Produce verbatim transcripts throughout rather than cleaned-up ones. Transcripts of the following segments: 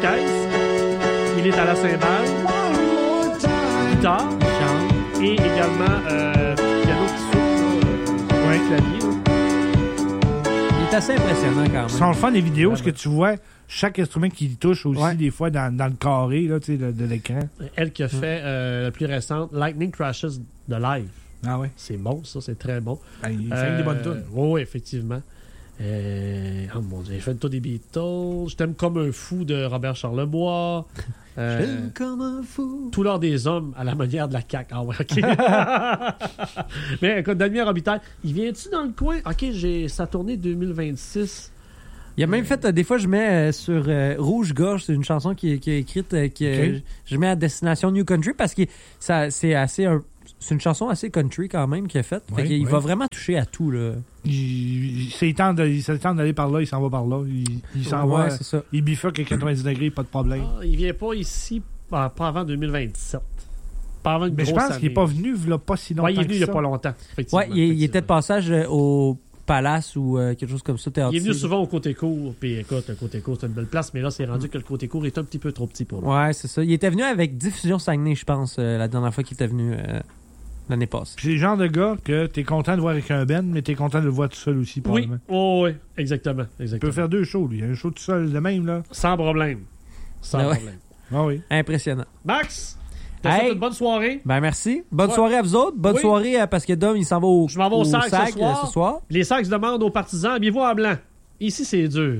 caisse. Il est à la cymbale, guitare, et également euh, piano qui souffle, euh, ouais. clavier. Il est assez impressionnant quand même. C'est le fun des vidéos, ce que tu vois, chaque instrument qui touche aussi, ouais. des fois, dans, dans le carré là, de, de l'écran. Elle qui a fait euh, la plus récente, Lightning Crashes de live. Ah ouais? C'est bon, ça, c'est très bon. Ben, il fait euh, des bonnes tunes. Oui, oui, effectivement. Euh, oh mon Dieu, j'ai fait le tour des Beatles. Je t'aime comme un fou de Robert Charlebois. Euh, Je t'aime comme un fou. Tout l'or des hommes à la manière de la C A Q. Ah ouais, OK. Mais écoute, Damien Robitaille, il vient-tu dans le coin? OK, j'ai sa tournée deux mille vingt-six. Il a même fait, euh, des fois, je mets euh, sur euh, Rouge Gorge, c'est une chanson qui est, qui est écrite, euh, qui, okay. euh, je mets à Destination New Country parce que ça, c'est assez un, c'est une chanson assez country quand même qu'il a faite. Oui, fait qu'il oui. va vraiment toucher à tout. Là. Il, il, c'est le temps de, il, c'est le temps d'aller par là, il s'en va par là. Il, il s'en ouais, va. c'est ça. Il bifurque à quatre-vingt-dix degrés, pas de problème. Ah, il vient pas ici, pas avant deux mille vingt-sept. Pas avant une Mais je grosse pense année. qu'il n'est pas venu là, pas si longtemps. Ouais, il est venu que il n'y a ça. pas longtemps. Effectivement, Ouais, il, il était de passage euh, au Palace ou euh, quelque chose comme ça. Il est venu souvent au côté court. Puis écoute, le côté court, c'est une belle place, mais là, c'est rendu que le côté court est un petit peu trop petit pour lui. Ouais, c'est ça. Il était venu avec Diffusion Saguenay, je pense, euh, la dernière fois qu'il était venu euh, l'année passée. C'est le genre de gars que t'es content de voir avec un band, mais t'es content de le voir tout seul aussi, Oui, probablement. oh, oui, exactement. Il exactement. peut faire deux shows, lui. Un show tout seul de même, là. Sans problème. Sans Ah ouais. problème. Ah oui. Impressionnant. Max, t'as Hey. fait une bonne soirée. Ben merci. Bonne Ouais. soirée à vous autres. Bonne Oui. soirée euh, parce que Dom, il s'en va au, Je m'en vais au sac ce sac, soir. euh, ce soir. Les sacs demandent aux partisans, habillez-vous en blanc. Ici, c'est dur.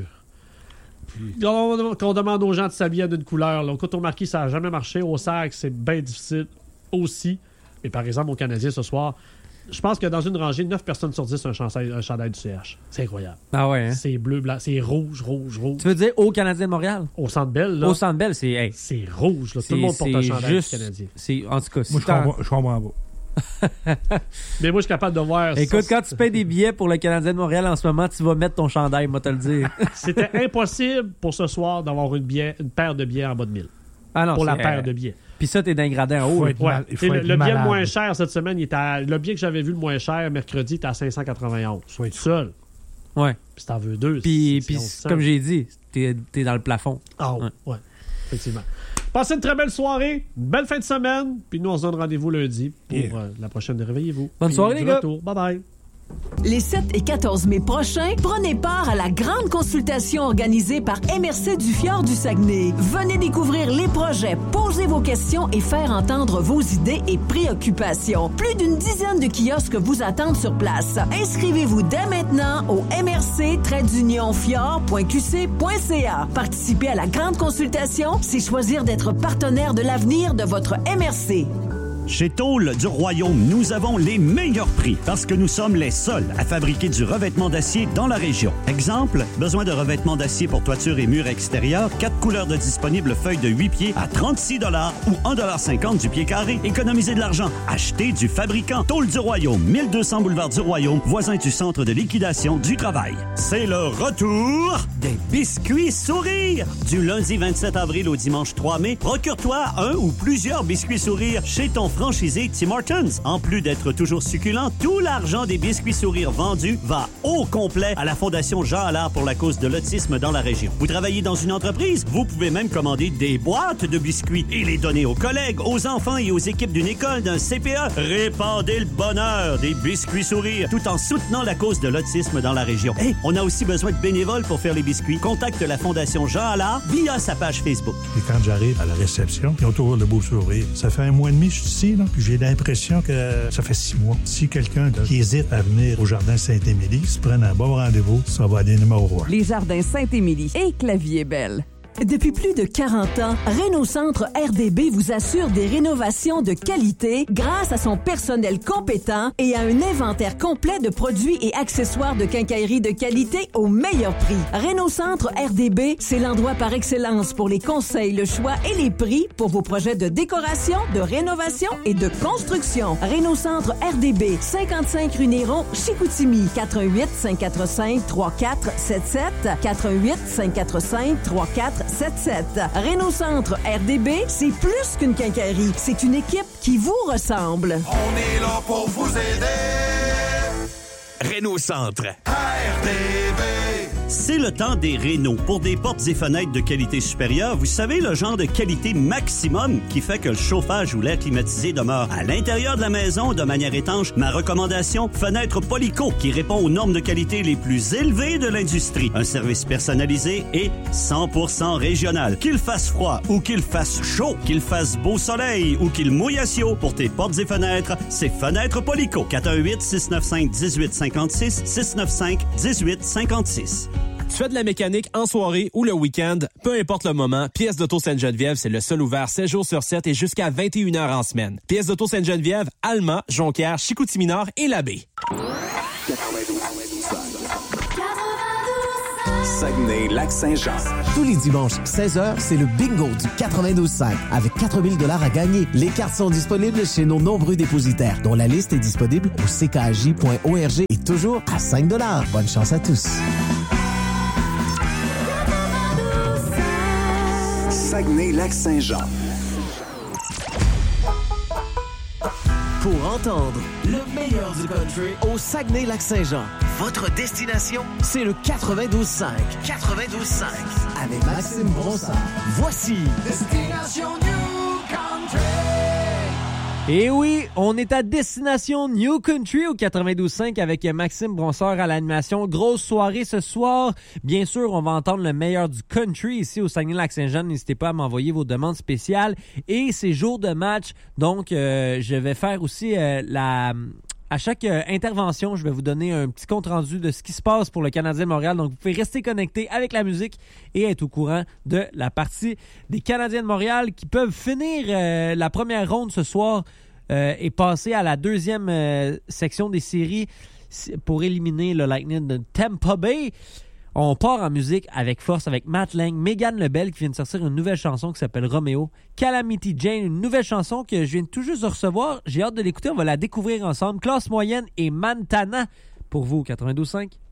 On, qu'on demande aux gens de s'habiller d'une couleur. Là. Au coton marquis, ça n'a jamais marché. Au sac, c'est bien difficile aussi. Mais par exemple, au Canadien, ce soir, je pense que dans une rangée, neuf personnes sur dix ont un chandail, un chandail du C H. C'est incroyable. Ah ouais. Hein? C'est bleu, blanc, c'est rouge, rouge, rouge. Tu veux dire au Canadien de Montréal? Au Centre Bell, là, Au Centre Bell, c'est... Hey, c'est rouge. Là. Tout c'est- le monde porte un c'est chandail juste- du Canadien. c'est, en tout cas, si Moi, je t'en- comprends, je comprends pas. Mais moi, je suis capable de voir... Écoute, ça, quand tu payes des billets pour le Canadien de Montréal en ce moment, tu vas mettre ton chandail, moi te le dire. C'était impossible pour ce soir d'avoir une, billet, une paire de billets en bas de mille. Ah non, Pour la c'est- paire de billets. Puis ça, t'es d'un gradin en haut. Faut là. être Ouais. mal- il faut T'sais, le, être le billet le malade. moins cher cette semaine, il était à- le billet que j'avais vu le moins cher mercredi était à cinq cent quatre-vingt-onze. Oui. Tout seul. Ouais. Puis si t'en veux deux, Puis, c'est- puis c'est onze cents. comme j'ai dit, t'es, t'es dans le plafond. Ah ouais. ouais. Effectivement. Passez une très belle soirée, une belle fin de semaine. Puis nous, on se donne rendez-vous lundi pour Yeah. euh, la prochaine de Réveillez-vous. Bonne Puis soirée, du les gars. retour. Bye bye. Les sept et quatorze mai prochains, prenez part à la grande consultation organisée par M R C du Fjord du Saguenay. Venez découvrir les projets, poser vos questions et faire entendre vos idées et préoccupations. Plus d'une dizaine de kiosques vous attendent sur place. Inscrivez-vous dès maintenant au m r c tiret fjord point q c point c a. Participer à la grande consultation, c'est choisir d'être partenaire de l'avenir de votre M R C. Chez Tôle du Royaume, nous avons les meilleurs prix parce que nous sommes les seuls à fabriquer du revêtement d'acier dans la région. Exemple, besoin de revêtement d'acier pour toiture et murs extérieurs, quatre couleurs de disponibles feuilles de huit pieds à trente-six dollars ou un dollar cinquante du pied carré. Économisez de l'argent. Achetez du fabricant. Tôle du Royaume, mille deux cents boulevard du Royaume, voisin du centre de liquidation du travail. C'est le retour des biscuits sourires. Du lundi vingt-sept avril au dimanche trois mai, procure-toi un ou plusieurs biscuits sourires chez ton franchisé Tim Hortons. En plus d'être toujours succulent, tout l'argent des biscuits sourires vendus va au complet à la Fondation Jean Allard pour la cause de l'autisme dans la région. Vous travaillez dans une entreprise? Vous pouvez même commander des boîtes de biscuits et les donner aux collègues, aux enfants et aux équipes d'une école, d'un C P E. Répandez le bonheur des biscuits sourires tout en soutenant la cause de l'autisme dans la région. Et on a aussi besoin de bénévoles pour faire les biscuits. Contacte la Fondation Jean Allard via sa page Facebook. Et quand j'arrive à la réception, ils ont toujours le beau sourire. Ça fait un mois et demi que je suis ici, là, puis j'ai l'impression que ça fait six mois. Si quelqu'un là, qui hésite à venir au Jardin Saint-Émilie se prenne un bon rendez-vous, ça va aller numéro un. Les Jardins Saint-Émilie et Clavier-Belle. Depuis plus de quarante ans, Réno-Centre R D B vous assure des rénovations de qualité grâce à son personnel compétent et à un inventaire complet de produits et accessoires de quincaillerie de qualité au meilleur prix. Réno-Centre R D B, c'est l'endroit par excellence pour les conseils, le choix et les prix pour vos projets de décoration, de rénovation et de construction. Réno-Centre R D B, cinquante-cinq rue Néron, Chicoutimi, quatre un huit, cinq quatre cinq, trois quatre sept sept, quatre un huit, cinq quatre cinq, trois quatre sept sept. Réno-Centre R D B, c'est plus qu'une quincaillerie, c'est une équipe qui vous ressemble. On est là pour vous aider. Réno-Centre. R D B. C'est le temps des rénaux. Pour des portes et fenêtres de qualité supérieure, vous savez, le genre de qualité maximum qui fait que le chauffage ou l'air climatisé demeure à l'intérieur de la maison de manière étanche. Ma recommandation, Fenêtre Polico, qui répond aux normes de qualité les plus élevées de l'industrie. Un service personnalisé et cent pour cent régional. Qu'il fasse froid ou qu'il fasse chaud, qu'il fasse beau soleil ou qu'il mouille à ciot, pour tes portes et fenêtres, c'est Fenêtre Polico. quatre un huit, six neuf cinq, un huit cinq six, six neuf cinq, un huit cinq six. Tu fais de la mécanique en soirée ou le week-end, peu importe le moment, Pièces d'Auto Sainte-Geneviève, c'est le seul ouvert sept jours sur sept et jusqu'à vingt et une heures en semaine. Pièces d'Auto Sainte-Geneviève, Alma, Jonquière, Chicoutimi-Nord et Labbé. Saguenay-Lac-Saint-Jean. Tous les dimanches, seize heures, c'est le bingo du quatre-vingt-douze cinq. Avec quatre mille dollars à gagner, les cartes sont disponibles chez nos nombreux dépositaires, dont la liste est disponible au c k j point org et toujours à cinq dollars. Bonne chance à tous. Saguenay-Lac-Saint-Jean. Pour entendre le meilleur du country au Saguenay-Lac-Saint-Jean, votre destination, c'est le quatre-vingt-douze cinq. quatre-vingt-douze cinq. Avec Maxime Bronsard. Voici Destination New Country. Et oui, on est à Destination New Country au quatre-vingt-douze cinq avec Maxime Bronsard à l'animation. Grosse soirée ce soir. Bien sûr, on va entendre le meilleur du country ici au Saguenay-Lac-Saint-Jean. N'hésitez pas à m'envoyer vos demandes spéciales. Et c'est jour de match, donc euh, je vais faire aussi euh, la... À chaque euh, intervention, je vais vous donner un petit compte-rendu de ce qui se passe pour le Canadien de Montréal. Donc, vous pouvez rester connecté avec la musique et être au courant de la partie des Canadiens de Montréal qui peuvent finir euh, la première ronde ce soir euh, et passer à la deuxième euh, section des séries pour éliminer le Lightning de Tampa Bay. On part en musique avec force avec Matt Lang, Megan Lebel qui vient de sortir une nouvelle chanson qui s'appelle Romeo, Calamity Jane, une nouvelle chanson que je viens tout juste de recevoir. J'ai hâte de l'écouter, on va la découvrir ensemble. Classe moyenne et Montana pour vous, quatre-vingt-douze cinq.